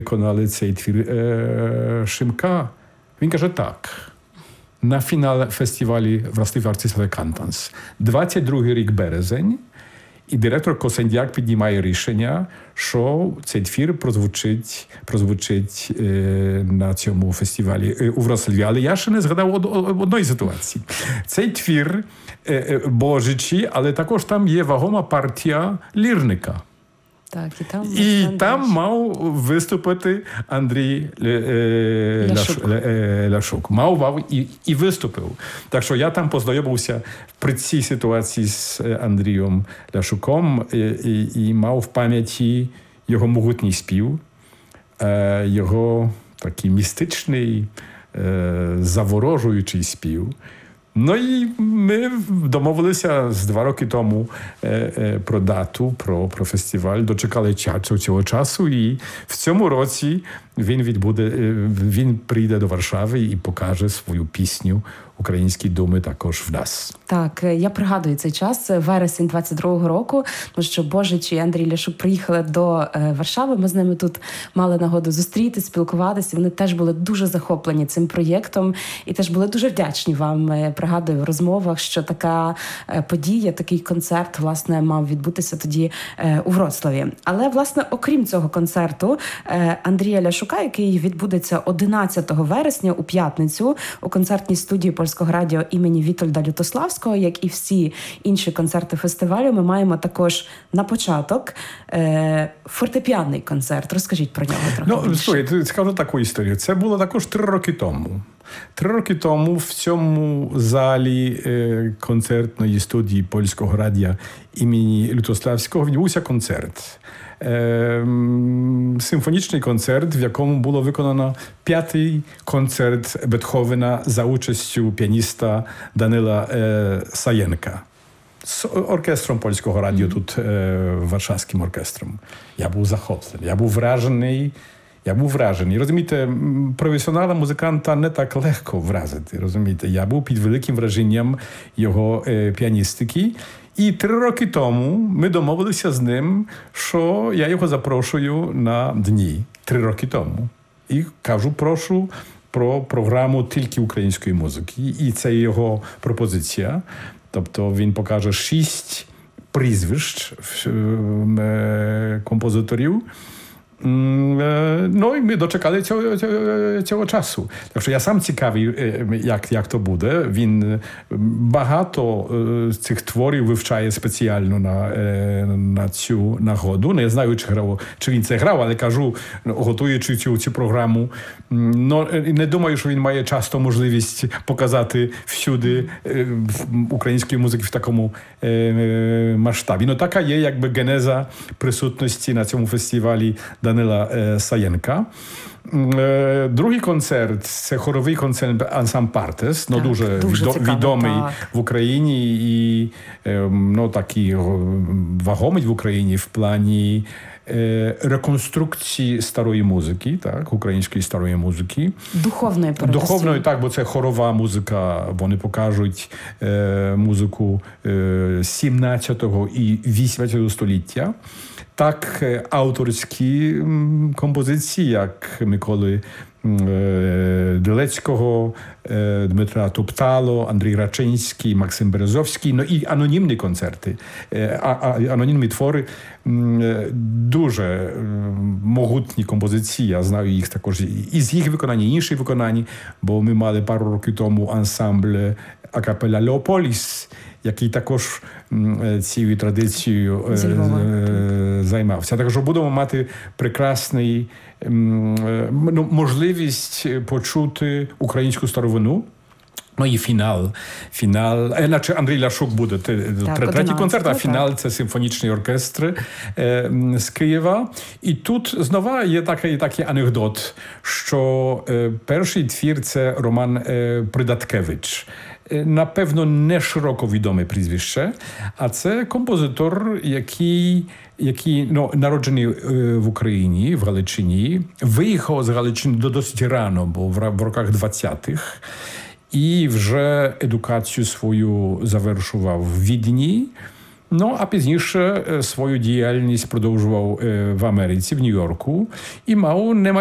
виконали цей твір Шимка, він каже так. На фінал фестивалі «Вразливі артисти Кантанс». 22-й рік березень, і директор Косендяк піднімає рішення, що цей твір прозвучить на цьому фестивалі у Вроцлаві. Але я ще не згадав одної ситуації. Цей твір божичий, але також там є вагома партія лірника. Так, і там мав виступити Андрій Ляшук. Мав і виступив. Так що я там познайомився при цій ситуації з Андрієм Ляшуком і мав в пам'яті його могутній спів, його такий містичний, заворожуючий спів. Ну і ми домовилися з 2 роки тому про дату, про фестиваль, дочекали цього часу, і в цьому році він прийде до Варшави і покаже свою пісню «Українські думи» також в нас. Так, я пригадую цей час, вересень 22-го року, тому що Божич і Андрій Ляшук приїхали до Варшави, ми з ними тут мали нагоду зустрітися, спілкуватися, вони теж були дуже захоплені цим проєктом і теж були дуже вдячні вам, пригадую, в розмовах, що така подія, такий концерт, власне, мав відбутися тоді у Вроцлаві. Але, власне, окрім цього концерту, Андрія Ляшука, який відбудеться 11 вересня у п'ятницю у концертній студії Польського радіо імені Вітольда Лютославського, як і всі інші концерти фестивалю, ми маємо також на початок фортепіанний концерт. Розкажіть про нього трохи більше. Слухай, скажу таку історію. Це було також 3 роки тому. 3 роки тому в цьому залі концертної студії Польського радіо імені Лютославського відбувся концерт. Симфонічний концерт, в якому було виконано 5-й концерт Бетховена за участю піаніста Данила Саєнка. З оркестром Польського радіо, тут Варшавським оркестром. Я був захоплений, я був вражений. Розумієте, професіонала музиканта не так легко вразити, розумієте. Я був під великим враженням його піаністики. І 3 роки тому ми домовилися з ним, що я його запрошую на дні. 3 роки тому. І кажу, прошу про програму тільки української музики. І це його пропозиція. Тобто він покаже 6 прізвищ композиторів. Ну і ми дочекали цього часу. Так що я сам цікавий, як то буде. Він багато цих творів вивчає спеціально на цю нагоду. Не знаю, чи він це грав, але кажу, готуючи цю програму, не думаю, що він має часто можливість показати всюди української музики в такому масштабі. Ну така є якби генеза присутності на цьому фестивалі Данила Саєнка. Другий концерт – це хоровий концерт «Ансамбль Партес», дуже відомий в Україні і такий вагомий в Україні в плані реконструкції старої музики, так, української старої музики. Духовної, так, бо це хорова музика. Вони покажуть музику 17-го і 18-го століття. Так, авторські композиції, як Миколи Дилецького, Дмитра Топтало, Андрій Рачинський, Максим Березовський, і анонімні концерти, анонімні твори, дуже могутні композиції, я знаю їх також і з їх виконання, і інші виконання, бо ми мали пару років тому ансамбль акапелла «Леополіс», який також цією традицією займався. Так що будемо мати прекрасний можливість почути українську старовину. Ну і фінал. Наче Андрій Ляшук буде третій концерт, а фінал – це симфонічний оркестр з Києва. І тут знову є такий анекдот, що перший твір – це Роман Придаткевич. Напевно, не широко відоме прізвище, а це композитор, який народжений в Україні, в Галичині, виїхав з Галичини досить рано, бо в роках 20-х, і вже едукацію свою завершував в Відні. Ну, а пізніше свою діяльність продовжував в Америці, в Нью-Йорку, і мав